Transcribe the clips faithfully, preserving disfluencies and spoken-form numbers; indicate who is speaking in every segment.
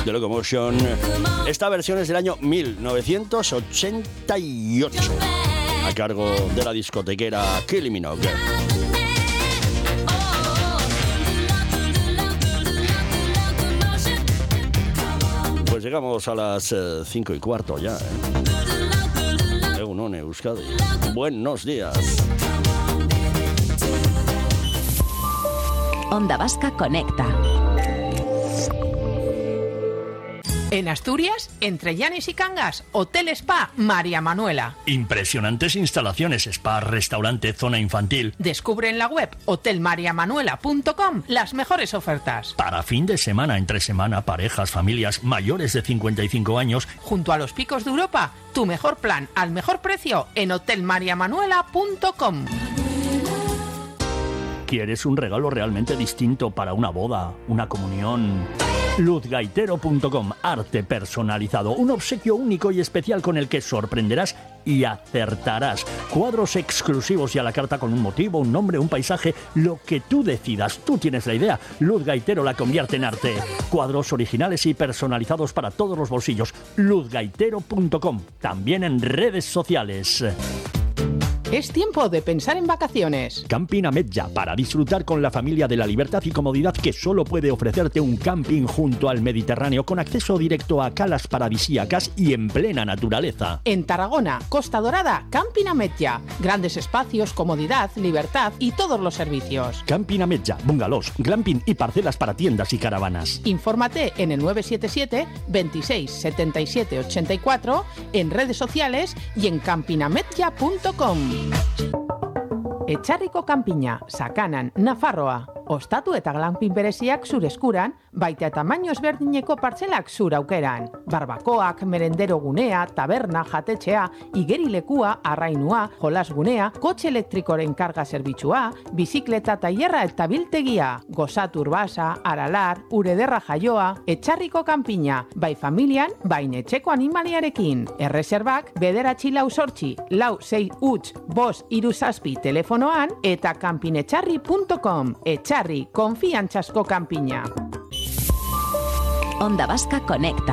Speaker 1: de Locomotion. Esta versión es del año mil novecientos ochenta y ocho, a cargo de la discotequera Kylie Minogue. Pues llegamos a las eh, cinco y cuarto ya. ¿eh? Egunon, Euskadi. Buenos días.
Speaker 2: Onda Vasca Conecta.
Speaker 3: En Asturias, entre Llanes y Cangas, Hotel Spa María Manuela.
Speaker 4: Impresionantes instalaciones, spa, restaurante, zona infantil.
Speaker 3: Descubre en la web hotel maria manuela punto com las mejores ofertas.
Speaker 4: Para fin de semana, entre semana, parejas, familias mayores de cincuenta y cinco años.
Speaker 3: Junto a los picos de Europa, tu mejor plan al mejor precio en hotel maria manuela punto com.
Speaker 4: ¿Quieres un regalo realmente distinto para una boda, una comunión? luz gaitero punto com, arte personalizado, un obsequio único y especial con el que sorprenderás y acertarás. Cuadros exclusivos y a la carta con un motivo, un nombre, un paisaje, lo que tú decidas. Tú tienes la idea. Luz Gaitero la convierte en arte. Cuadros originales y personalizados para todos los bolsillos. luz gaitero punto com, también en redes sociales.
Speaker 3: Es tiempo de pensar en vacaciones.
Speaker 4: Camping Ametlla, para disfrutar con la familia de la libertad y comodidad que solo puede ofrecerte un camping junto al Mediterráneo, con acceso directo a calas paradisíacas y en plena naturaleza.
Speaker 3: En Tarragona, Costa Dorada, Camping Ametlla. Grandes espacios, comodidad, libertad y todos los servicios.
Speaker 4: Camping Ametlla, bungalows, glamping y parcelas para tiendas y caravanas.
Speaker 3: Infórmate en el nueve siete siete, veintiséis, setenta y siete, ochenta y cuatro, en redes sociales y en camping ametlla punto com. Etxarriko kanpina, Sakanan, Nafarroa. Ostatu eta glampin bereziak zure eskuran, baita tamaino ezberdineko partzelak zure aukeran. Barbakoak, merendero gunea, taberna, jatetxea, igerilekua, arrainua, jolasgunea, kotxe elektrikoren karga zerbitzua, bizikleta tailerra eta biltegia, gozatu urbasa, aralar, urederra jaioa, Etxarriko kanpina, bai familian, bai etxeko animaliarekin. Erreserbak, bederatzi lau sortzi, lau sei huts, bost hiru zazpi telefonoan eta kanpinetxarri punto com. Etxarri, konfiantzazko kanpina.
Speaker 2: Onda Vasca Conecta.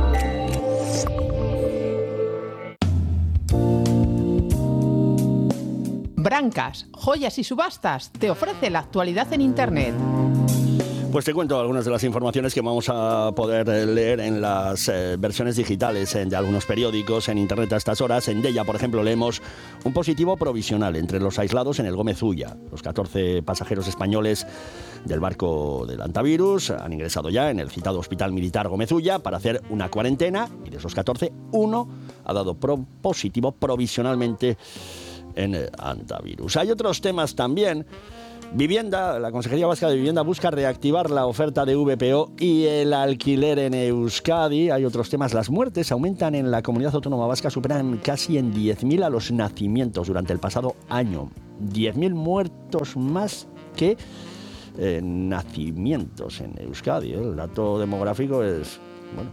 Speaker 3: Brancas, joyas y subastas te ofrece la actualidad en Internet.
Speaker 1: Pues te cuento algunas de las informaciones que vamos a poder leer en las eh, versiones digitales eh, de algunos periódicos en Internet a estas horas. En Della, por ejemplo, leemos un positivo provisional entre los aislados en el Gómez Ulla. Los catorce pasajeros españoles del barco del Antavirus han ingresado ya en el citado Hospital Militar Gómez Ulla para hacer una cuarentena, y de esos catorce, uno ha dado pro- positivo provisionalmente en el Antavirus. Hay otros temas también. Vivienda, la Consejería Vasca de Vivienda busca reactivar la oferta de V P O y el alquiler en Euskadi. Hay otros temas. Las muertes aumentan en la Comunidad Autónoma Vasca, superan casi en diez mil a los nacimientos durante el pasado año. diez mil muertos más que eh, nacimientos en Euskadi. ¿eh? El dato demográfico es, bueno,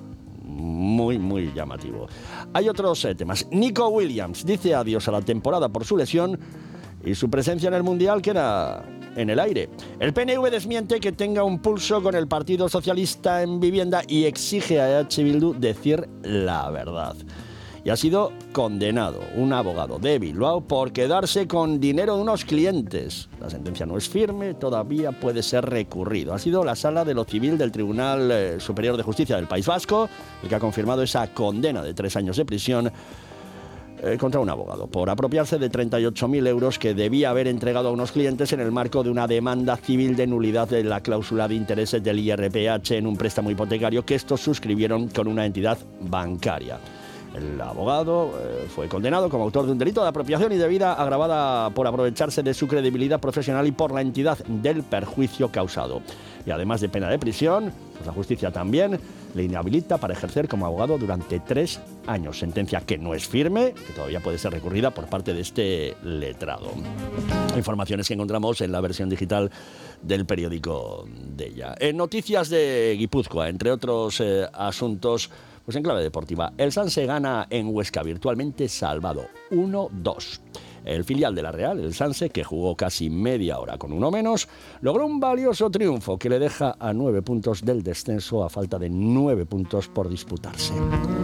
Speaker 1: muy, muy llamativo. Hay otros eh, temas. Nico Williams dice adiós a la temporada por su lesión y su presencia en el Mundial queda en el aire. El P N V desmiente que tenga un pulso con el Partido Socialista en vivienda y exige a H. Bildu decir la verdad. Y ha sido condenado un abogado de Bilbao por quedarse con dinero de unos clientes. La sentencia no es firme, todavía puede ser recurrido. Ha sido la Sala de lo Civil del Tribunal Superior de Justicia del País Vasco el que ha confirmado esa condena de tres años de prisión Eh, contra un abogado por apropiarse de treinta y ocho mil euros que debía haber entregado a unos clientes en el marco de una demanda civil de nulidad de la cláusula de intereses del I R P H en un préstamo hipotecario que estos suscribieron con una entidad bancaria. El abogado eh, fue condenado como autor de un delito de apropiación indebida agravada por aprovecharse de su credibilidad profesional y por la entidad del perjuicio causado. Y además de pena de prisión, pues la justicia también le inhabilita para ejercer como abogado durante tres años. Sentencia que no es firme, que todavía puede ser recurrida por parte de este letrado. Informaciones que encontramos en la versión digital del periódico Della. En noticias de Guipúzcoa, entre otros eh, asuntos, pues en clave deportiva, el Sanse gana en Huesca, virtualmente salvado, uno dos. El filial de la Real, el Sanse, que jugó casi media hora con uno menos, logró un valioso triunfo que le deja a nueve puntos del descenso a falta de nueve puntos por disputarse.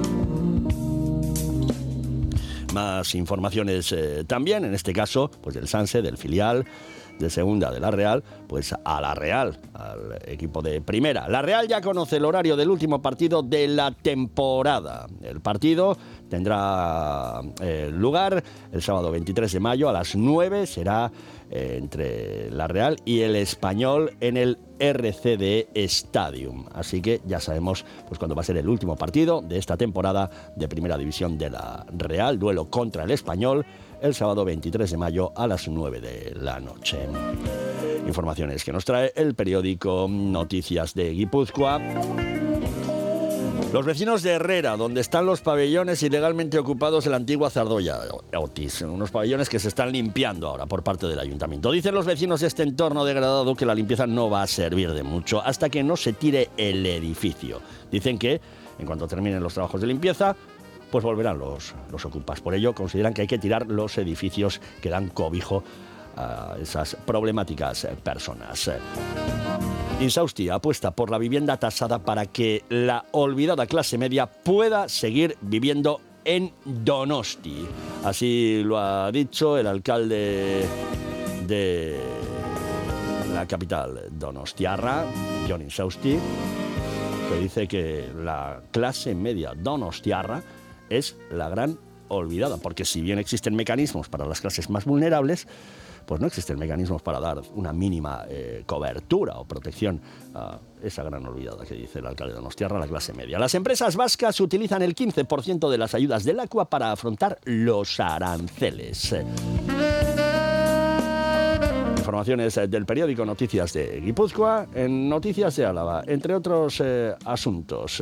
Speaker 1: Más informaciones eh, también, en este caso, pues del Sanse, del filial de segunda de la Real, pues a la Real, al equipo de primera. La Real ya conoce el horario del último partido de la temporada. El partido tendrá eh, lugar el sábado veintitrés de mayo a las nueve, será eh, entre la Real y el Español en el R C D Stadium. Así que ya sabemos pues cuándo va a ser el último partido de esta temporada de Primera División de la Real, duelo contra el Español, el sábado veintitrés de mayo a las nueve de la noche. Informaciones que nos trae el periódico Noticias de Guipúzcoa. Los vecinos de Herrera, donde están los pabellones ilegalmente ocupados en la antigua Zardoya Otis, unos pabellones que se están limpiando ahora por parte del ayuntamiento. Dicen los vecinos de este entorno degradado que la limpieza no va a servir de mucho hasta que no se tire el edificio. Dicen que en cuanto terminen los trabajos de limpieza, pues volverán los, los ocupas. Por ello, consideran que hay que tirar los edificios que dan cobijo a esas problemáticas personas. Insausti apuesta por la vivienda tasada para que la olvidada clase media pueda seguir viviendo en Donosti. Así lo ha dicho el alcalde de la capital donostiarra, Jon Insausti, que dice que la clase media donostiarra es la gran olvidada, porque si bien existen mecanismos para las clases más vulnerables, pues no existen mecanismos para dar una mínima eh, cobertura o protección a esa gran olvidada que dice el alcalde de Donostiarra, la clase media. Las empresas vascas utilizan el quince por ciento de las ayudas del ACUA para afrontar los aranceles. Informaciones del periódico Noticias de Guipúzcoa en Noticias de Álava, entre otros eh, asuntos.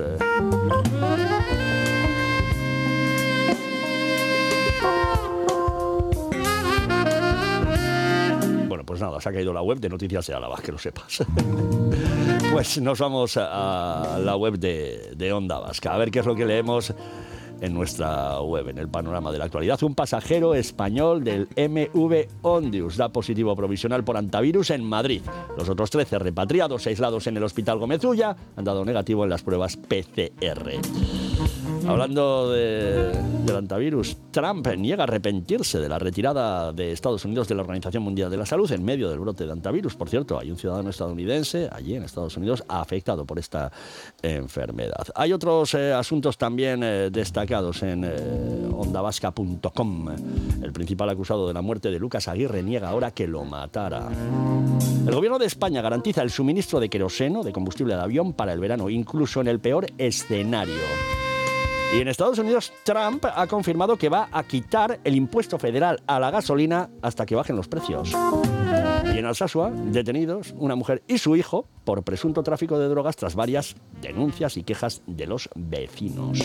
Speaker 1: Pues nada, se ha caído la web de Noticias de Álava, que lo sepas. Pues nos vamos a la web de, de Onda Vasca, a ver qué es lo que leemos en nuestra web, en el panorama de la actualidad. Un pasajero español del M V Ondius da positivo provisional por hantavirus en Madrid. Los otros trece repatriados aislados en el Hospital Gómez Ulla han dado negativo en las pruebas P C R. Hablando de, del hantavirus, Trump niega arrepentirse de la retirada de Estados Unidos de la Organización Mundial de la Salud en medio del brote de hantavirus. Por cierto, hay un ciudadano estadounidense allí en Estados Unidos afectado por esta enfermedad. Hay otros eh, asuntos también eh, destacados en eh, onda vasca punto com. El principal acusado de la muerte de Lucas Aguirre niega ahora que lo matara. El gobierno de España garantiza el suministro de queroseno, de combustible de avión, para el verano, incluso en el peor escenario. Y en Estados Unidos, Trump ha confirmado que va a quitar el impuesto federal a la gasolina hasta que bajen los precios. Y en Alsasua, detenidos una mujer y su hijo por presunto tráfico de drogas tras varias denuncias y quejas de los vecinos.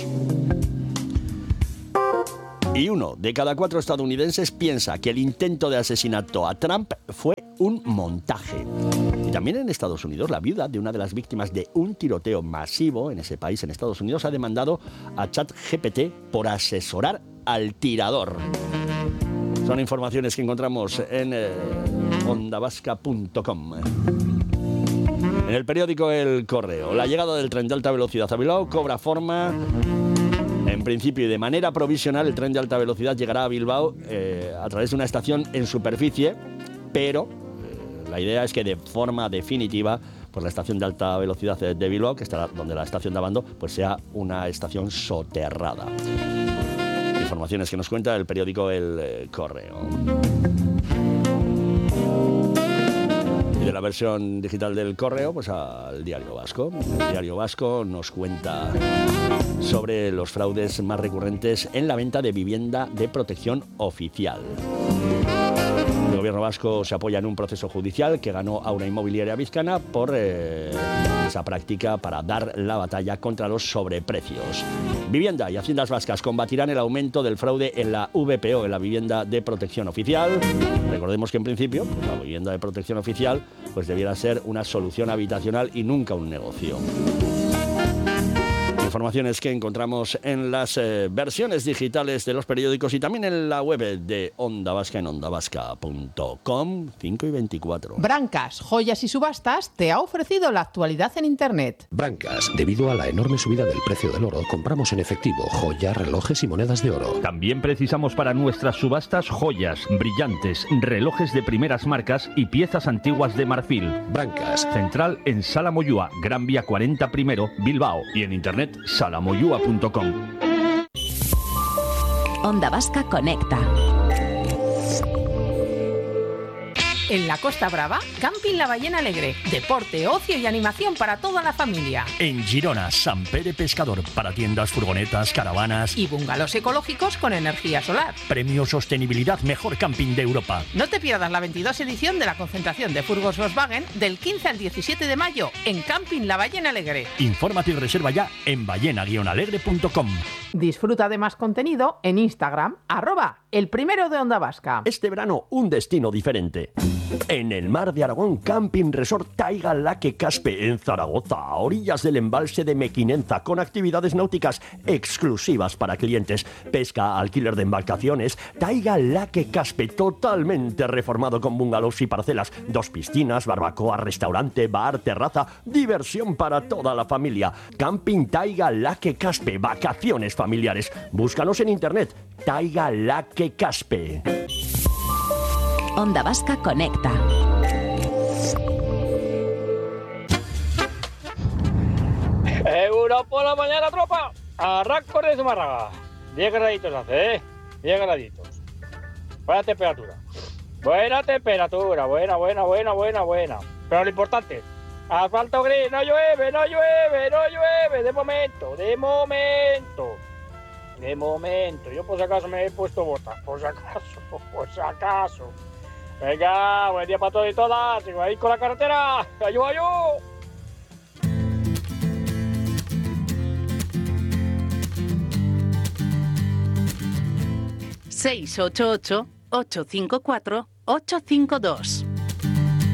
Speaker 1: Y uno de cada cuatro estadounidenses piensa que el intento de asesinato a Trump fue un montaje. Y también en Estados Unidos, la viuda de una de las víctimas de un tiroteo masivo en ese país, en Estados Unidos, ha demandado a ChatGPT por asesorar al tirador. Son informaciones que encontramos en eh, onda vasca punto com. En el periódico El Correo, la llegada del tren de alta velocidad a Bilbao cobra forma. En principio y de manera provisional, el tren de alta velocidad llegará a Bilbao eh, a través de una estación en superficie, pero eh, la idea es que de forma definitiva, pues la estación de alta velocidad de Bilbao, que estará donde la estación de Abando, pues sea una estación soterrada. Informaciones que nos cuenta el periódico El eh, Correo. Y de la versión digital del Correo, pues al Diario Vasco. El Diario Vasco nos cuenta sobre los fraudes más recurrentes en la venta de vivienda de protección oficial. El gobierno vasco se apoya en un proceso judicial que ganó a una inmobiliaria vizcana por eh, esa práctica para dar la batalla contra los sobreprecios. Vivienda y Haciendas Vascas combatirán el aumento del fraude en la V P O, en la vivienda de protección oficial. Recordemos que en principio pues, la vivienda de protección oficial pues debiera ser una solución habitacional y nunca un negocio. Informaciones que encontramos en las eh, versiones digitales de los periódicos y también en la web de Onda Vasca en onda vasca punto com, cinco y veinticuatro.
Speaker 3: Brancas, Joyas y Subastas te ha ofrecido la actualidad en Internet.
Speaker 5: Brancas, debido a la enorme subida del precio del oro, compramos en efectivo joyas, relojes y monedas de oro.
Speaker 6: También precisamos para nuestras subastas joyas, brillantes, relojes de primeras marcas y piezas antiguas de marfil.
Speaker 5: Brancas.
Speaker 6: Central en Sala Moyúa, Gran Vía cuarenta primero, Bilbao. Y en internet salamoyúa punto com.
Speaker 2: Onda Vasca Conecta.
Speaker 3: En la Costa Brava, Camping La Ballena Alegre. Deporte, ocio y animación para toda la familia.
Speaker 4: En Girona, Sant Pere Pescador, para tiendas, furgonetas, caravanas
Speaker 3: Y bungalows ecológicos con energía solar.
Speaker 4: Premio Sostenibilidad Mejor Camping de Europa.
Speaker 3: No te pierdas la veintidós edición de la concentración de furgos Volkswagen del quince al diecisiete de mayo en Camping La Ballena Alegre.
Speaker 4: Infórmate y reserva ya en ballena guion alegre punto com.
Speaker 3: Disfruta de más contenido en Instagram, arroba el primero de Onda Vasca.
Speaker 7: Este verano, un destino diferente. En el mar de Aragón, Camping Resort Taiga Laque Caspe, en Zaragoza, a orillas del embalse de Mequinenza, con actividades náuticas exclusivas para clientes, pesca, alquiler de embarcaciones. Taiga Laque Caspe, totalmente reformado con bungalows y parcelas, dos piscinas, barbacoa, restaurante, bar, terraza, diversión para toda la familia. Camping Taiga Laque Caspe, vacaciones familiares. Búscanos en internet, Taiga Laque Caspe.
Speaker 2: Onda Vasca Conecta.
Speaker 8: Euro por la mañana, tropa. Arranco de Zumárraga. diez graditos hace, ¿eh? diez graditos. Buena temperatura. Buena temperatura. Buena, buena, buena, buena, buena. Pero lo importante, asfalto gris, no llueve, no llueve, no llueve. De momento, de momento. De momento. Yo por si acaso me he puesto botas. Por si acaso, por si acaso. Venga, buen día para todos y todas. Sigo ahí con la carretera. ¡Ayú, ayú!
Speaker 9: seis ocho ocho, ocho cinco cuatro, ocho cinco dos.